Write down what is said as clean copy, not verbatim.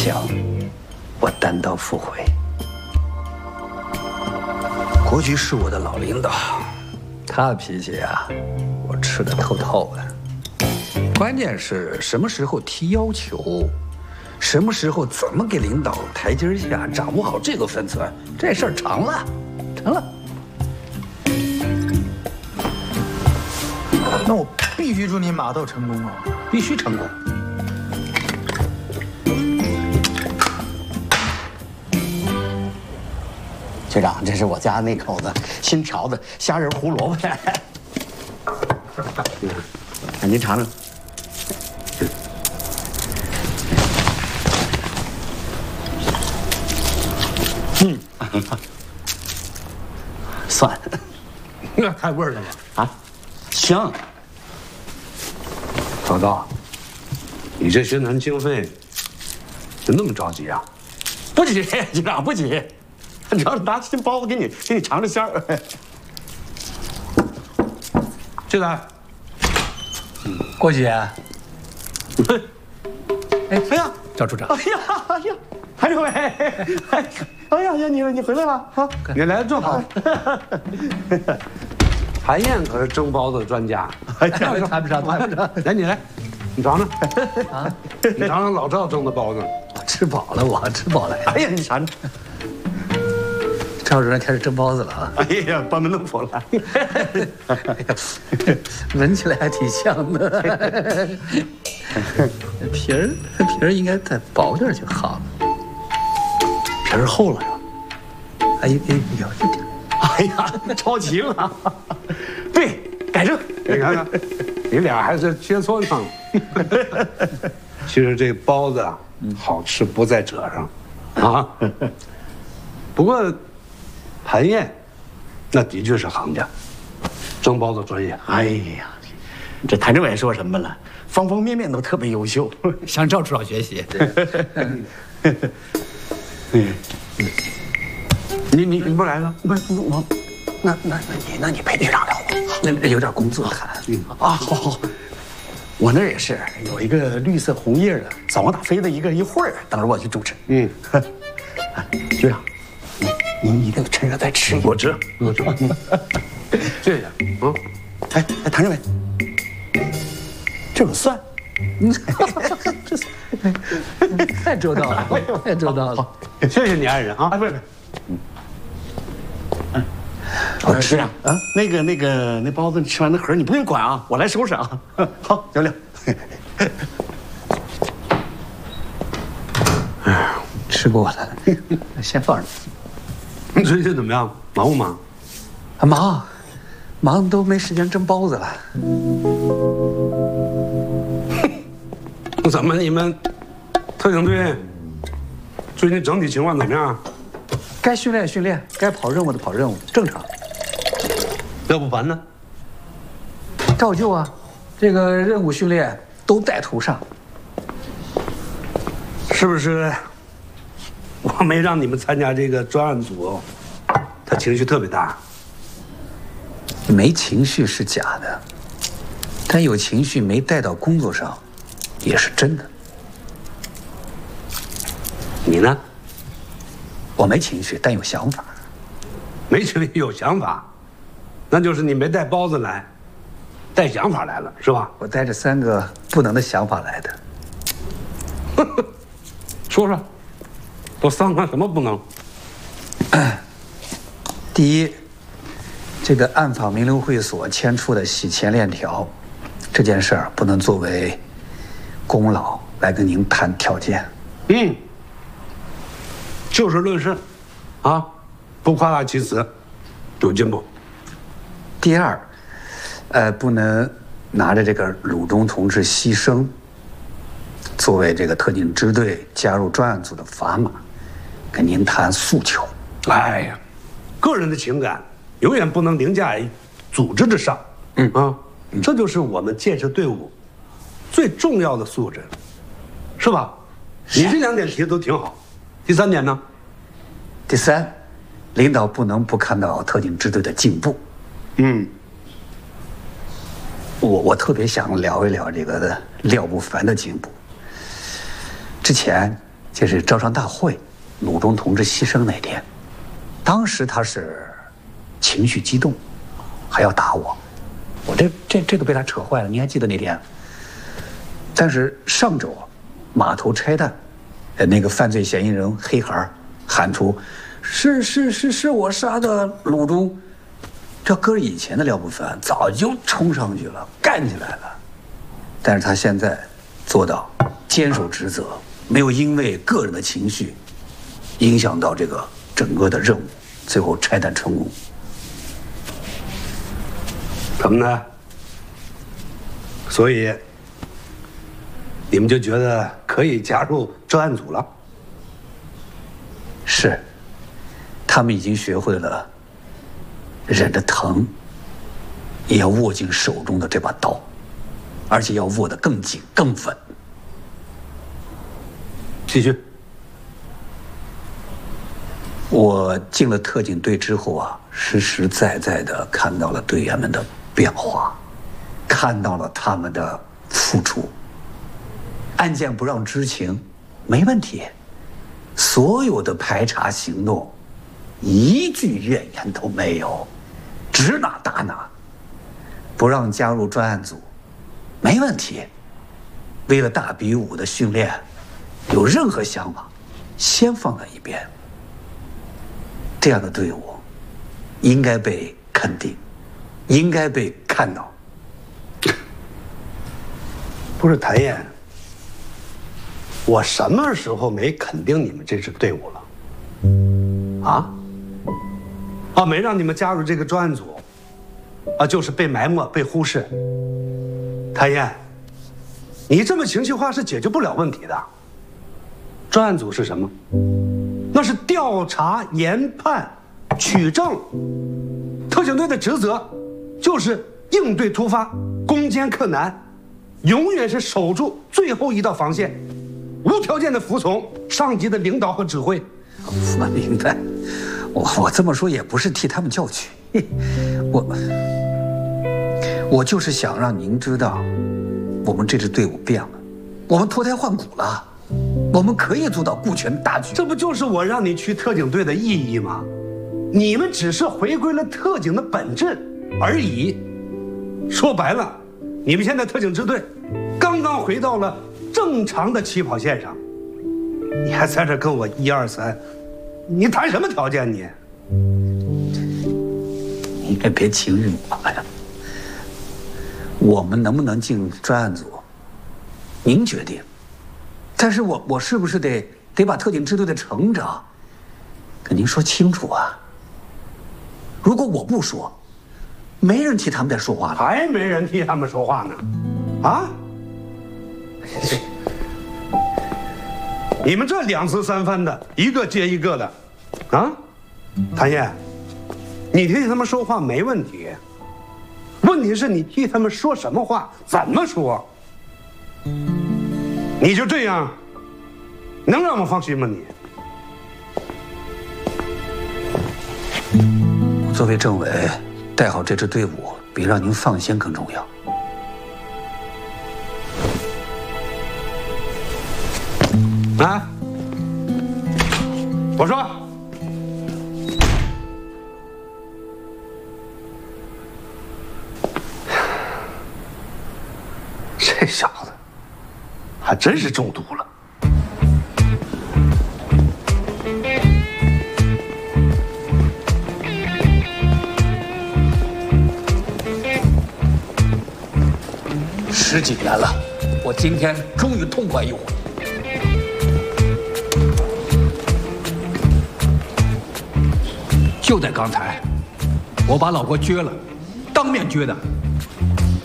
想，我单刀赴会。国局是我的老领导，他的脾气啊，我吃得透透的。关键是什么时候提要求，什么时候怎么给领导台阶下，掌握好这个分寸，这事儿成了，成了。 那我必须祝你马到成功啊！ 必须成功。 局长，这是我家那口子新调的虾仁胡萝卜，您尝尝。蒜， 那开味儿了吗？ 啊，香。 老道，你这宣传经费就那么着急啊？ 不急，局长不急，主要是拿新包子给你尝尝鲜儿。 进来。 郭局，哎呀， 赵处长， 哎呀，韩政委，哎呀，你回来了啊！ 你来的正好。韩燕可是蒸包子的专家。 谈不上，谈不上。 来，你来，你尝尝啊！你尝尝老赵蒸的包子。 我吃饱了，我吃饱了。 哎呀，你尝尝。 赵主任开始蒸包子了啊！ 哎呀，班门弄斧了。 闻起来还挺香的。皮儿应该再薄点就好了。 皮儿厚了是吧？ 哎，有一点。 哎呀，着急了。对，改正。 你看看，你俩还是切磋上了。其实这包子啊，好吃不在褶上，啊。不过，韩燕，那的确是行家，蒸包子专业。 哎呀，这谭政委说什么了？方方面面都特别优秀， 向赵处长学习。 你不来了？ 不我，那你陪局长聊吧。 那有点工作谈。 啊，好。我那儿也是有一个绿色红叶的早往打飞的一会儿，等着我去主持。局长，您一定趁热再吃一个。 我吃。谢谢。 哎，谭政委，这有蒜。 太周到了，太周到了。 谢谢你爱人啊！ 哎，不是。我吃啊！那包子你吃完那盒你不用管啊，我来收拾啊。好，聊聊。 吃过了，先放着。 你最近怎么样？忙不忙？ 忙都没时间蒸包子了。 怎么你们特警队最近整体情况怎么样？ 该训练训练，该跑任务的跑任务，正常。 要不烦呢？ 照旧啊，这个任务训练都带头上。 是不是？我没让你们参加这个专案组，他情绪特别大。 没情绪是假的，但有情绪没带到工作上，也是真的。 你呢？ 我没情绪，但有想法。 没情绪有想法，那就是你没带包子来，带想法来了，是吧？ 我带着3个不能的想法来的。 说说，都3个什么不能？ 第一，这个暗访名流会所牵出的洗钱链条，这件事儿不能作为功劳来跟您谈条件。 就事论事，啊，不夸大其词，有进步。 第二，不能拿着这个鲁中同志牺牲作为这个特警支队加入专案组的砝码，跟您谈诉求。 哎呀，个人的情感永远不能凌驾于组织之上。这就是我们建设队伍最重要的素质，是吧？你这2点提的都挺好。第3点呢？ 第三，领导不能不看到特警支队的进步。我特别想聊一聊这个廖不凡的进步。之前就是招商大会，鲁中同志牺牲那天，当时他是情绪激动，还要打我，我这个被他扯坏了。你还记得那天？但是上周码头拆弹，那个犯罪嫌疑人黑孩喊出是我杀的鲁中，这搁以前的廖不凡早就冲上去了，干起来了。但是他现在做到坚守职责，没有因为个人的情绪影响到这个整个的任务，最后拆弹成功。 怎么呢？所以你们就觉得可以加入专案组了？ 是，他们已经学会了忍着疼，也要握紧手中的这把刀，而且要握得更紧更稳。 继续。 我进了特警队之后啊，实实在在地看到了队员们的变化，看到了他们的付出。案件不让知情，没问题。所有的排查行动，一句怨言都没有，指哪打哪。不让加入专案组，没问题。为了大比武的训练，有任何想法，先放在一边。这样的队伍，应该被肯定，应该被看到。 不是谭燕，我什么时候没肯定你们这支队伍了？啊，没让你们加入这个专案组，就是被埋没、被忽视。谭燕，你这么情绪化是解决不了问题的。专案组是什么？那是调查、研判、取证。特警队的职责就是应对突发，攻坚克难，永远是守住最后一道防线，无条件的服从上级的领导和指挥。 我明白，我这么说也不是替他们叫屈，我就是想让您知道，我们这支队伍变了，我们脱胎换骨了。我们可以做到顾全大局， 这不就是我让你去特警队的意义吗？你们只是回归了特警的本质而已。说白了，你们现在特警支队刚刚回到了正常的起跑线上，你还在这跟我1、2、3，你谈什么条件你？ 你也别情绪化呀。我们能不能进专案组，您决定。但是我是不是得把特警支队的成长跟您说清楚啊？如果我不说，没人替他们在说话了。 还没人替他们说话呢，啊？你们这2次3番的，一个接一个的，啊？谭燕，你替他们说话没问题，问题是你替他们说什么话，怎么说？你就这样，能让我放心吗你？ 作为政委，带好这支队伍，比让您放心更重要。 啊！我说，这小子还真是中毒了。 10几年了，我今天终于痛快一回。就在刚才，我把老郭撅了，当面撅的。